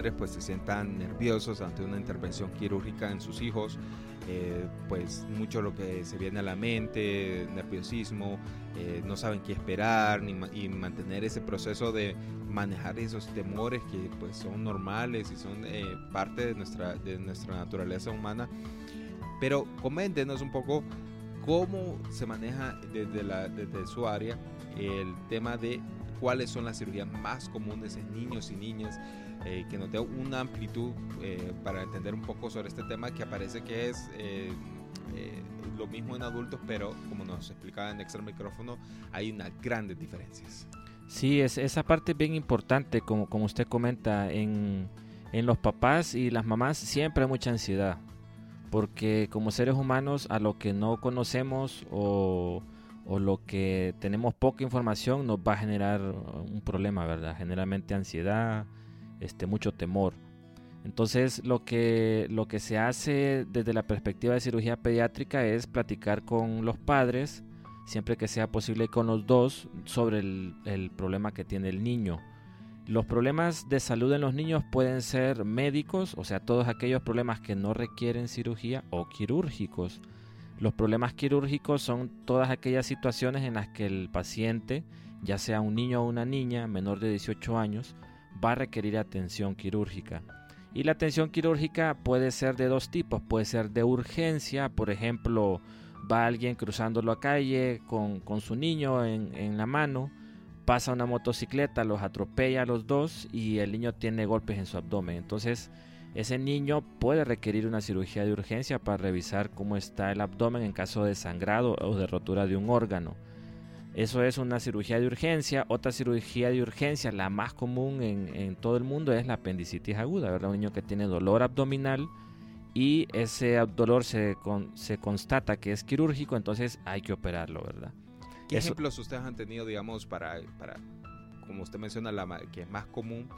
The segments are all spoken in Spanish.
padres pues se sientan nerviosos ante una intervención quirúrgica en sus hijos. Pues mucho lo que se viene a la mente, nerviosismo, no saben qué esperar y mantener ese proceso de manejar esos temores que pues son normales y son parte de nuestra naturaleza humana. Pero coméntenos un poco cómo se maneja desde su área el tema de cuáles son las cirugías más comunes en niños y niñas, que nos dé una amplitud para entender un poco sobre este tema, que aparece que es lo mismo en adultos, pero como nos explicaba en extra micrófono, hay unas grandes diferencias. Sí, esa parte es bien importante, como usted comenta, en los papás y las mamás siempre hay mucha ansiedad, porque como seres humanos a lo que no conocemos o lo que tenemos poca información nos va a generar un problema, ¿verdad? Generalmente ansiedad, mucho temor. Entonces lo que se hace desde la perspectiva de cirugía pediátrica es platicar con los padres, siempre que sea posible con los dos, sobre el problema que tiene el niño. Los problemas de salud en los niños pueden ser médicos, o sea, todos aquellos problemas que no requieren cirugía, o quirúrgicos. Los problemas quirúrgicos son todas aquellas situaciones en las que el paciente, ya sea un niño o una niña menor de 18 años, va a requerir atención quirúrgica. Y la atención quirúrgica puede ser de dos tipos, puede ser de urgencia, por ejemplo, va alguien cruzando la calle con su niño en la mano, pasa una motocicleta, los atropella a los dos y el niño tiene golpes en su abdomen. Entonces, ese niño puede requerir una cirugía de urgencia para revisar cómo está el abdomen en caso de sangrado o de rotura de un órgano. Eso es una cirugía de urgencia. Otra cirugía de urgencia, la más común en todo el mundo, es la apendicitis aguda, ¿verdad? Un niño que tiene dolor abdominal y ese dolor se constata que es quirúrgico, entonces hay que operarlo, ¿verdad? ¿Qué ejemplos ustedes han tenido, digamos, para como usted menciona, que es más común,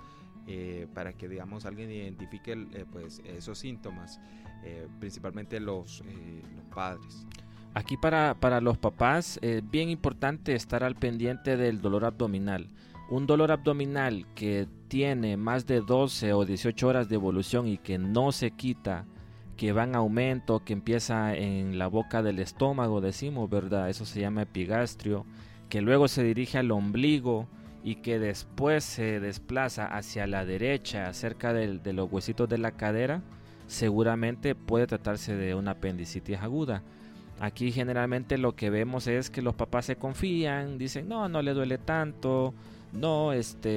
para que, digamos, alguien identifique pues esos síntomas, principalmente los padres? Aquí para los papás es bien importante estar al pendiente del dolor abdominal. Un dolor abdominal que tiene más de 12 o 18 horas de evolución y que no se quita, que va en aumento, que empieza en la boca del estómago, decimos, ¿verdad? Eso se llama epigastrio, que luego se dirige al ombligo y que después se desplaza hacia la derecha, cerca de los huesitos de la cadera, seguramente puede tratarse de una apendicitis aguda. Aquí generalmente lo que vemos es que los papás se confían, dicen, no le duele tanto, no,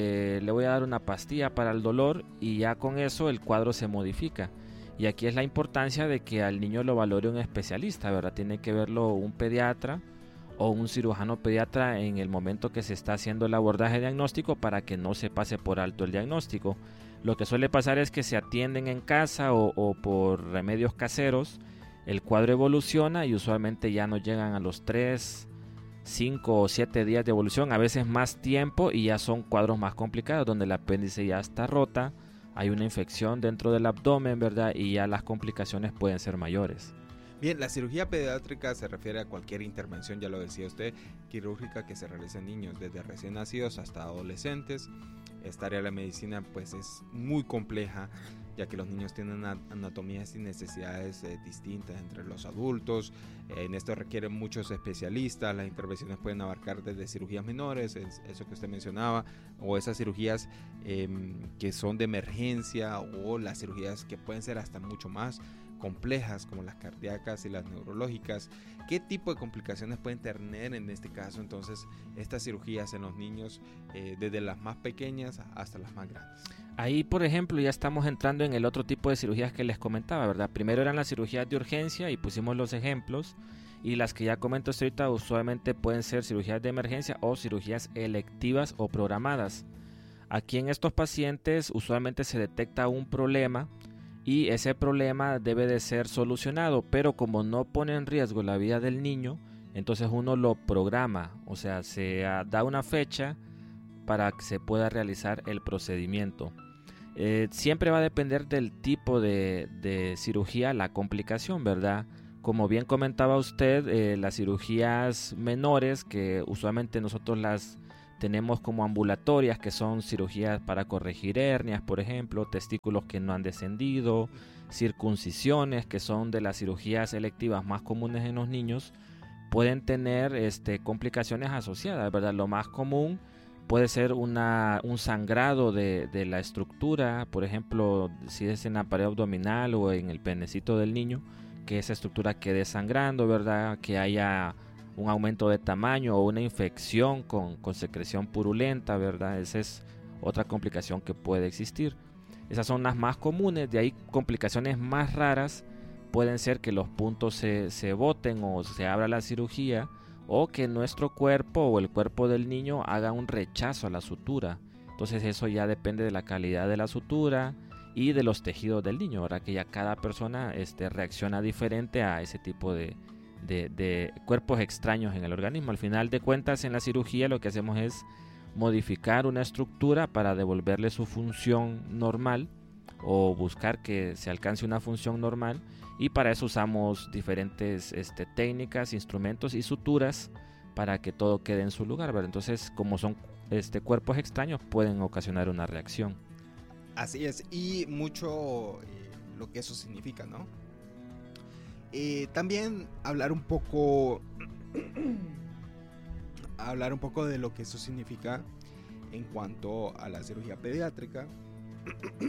le voy a dar una pastilla para el dolor y ya con eso el cuadro se modifica. Y aquí es la importancia de que al niño lo valore un especialista, ¿verdad? Tiene que verlo un pediatra o un cirujano pediatra en el momento que se está haciendo el abordaje diagnóstico para que no se pase por alto el diagnóstico. Lo que suele pasar es que se atienden en casa o por remedios caseros, el cuadro evoluciona y usualmente ya no llegan a los 3, 5 o 7 días de evolución, a veces más tiempo, y ya son cuadros más complicados donde el apéndice ya está rota, hay una infección dentro del abdomen, ¿verdad? Y ya las complicaciones pueden ser mayores. Bien, la cirugía pediátrica se refiere a cualquier intervención, ya lo decía usted, quirúrgica que se realiza en niños, desde recién nacidos hasta adolescentes. Esta área de la medicina pues es muy compleja, ya que los niños tienen anatomías y necesidades distintas entre los adultos. En esto requieren muchos especialistas. Las intervenciones pueden abarcar desde cirugías menores, eso que usted mencionaba, o esas cirugías que son de emergencia, o las cirugías que pueden ser hasta mucho más complejas, como las cardíacas y las neurológicas. ¿Qué tipo de complicaciones pueden tener en este caso entonces estas cirugías en los niños, desde las más pequeñas hasta las más grandes? Ahí, por ejemplo, ya estamos entrando en el otro tipo de cirugías que les comentaba, ¿verdad? Primero eran las cirugías de urgencia y pusimos los ejemplos, y las que ya comento ahorita usualmente pueden ser cirugías de emergencia o cirugías electivas o programadas. Aquí en estos pacientes usualmente se detecta un problema y ese problema debe de ser solucionado, pero como no pone en riesgo la vida del niño, entonces uno lo programa, o sea, se da una fecha para que se pueda realizar el procedimiento. Siempre va a depender del tipo de cirugía, la complicación, ¿verdad? Como bien comentaba usted, las cirugías menores, que usualmente nosotros las Tenemos como ambulatorias, que son cirugías para corregir hernias, por ejemplo, testículos que no han descendido, circuncisiones, que son de las cirugías electivas más comunes en los niños. Pueden tener complicaciones asociadas, ¿verdad? Lo más común puede ser un sangrado de la estructura, por ejemplo, si es en la pared abdominal o en el penecito del niño, que esa estructura quede sangrando, ¿verdad? Que haya un aumento de tamaño o una infección con secreción purulenta, ¿verdad? Esa es otra complicación que puede existir. Esas son las más comunes. De ahí complicaciones más raras pueden ser que los puntos se boten o se abra la cirugía, o que nuestro cuerpo o el cuerpo del niño haga un rechazo a la sutura. Entonces eso ya depende de la calidad de la sutura y de los tejidos del niño, ¿verdad? Que ya cada persona reacciona diferente a ese tipo de cuerpos extraños en el organismo. Al final de cuentas, en la cirugía lo que hacemos es modificar una estructura para devolverle su función normal o buscar que se alcance una función normal, y para eso usamos diferentes técnicas, instrumentos y suturas para que todo quede en su lugar, ¿verdad? Entonces, como son cuerpos extraños, pueden ocasionar una reacción. Así es, y mucho lo que eso significa, ¿no? También hablar un poco de lo que eso significa en cuanto a la cirugía pediátrica.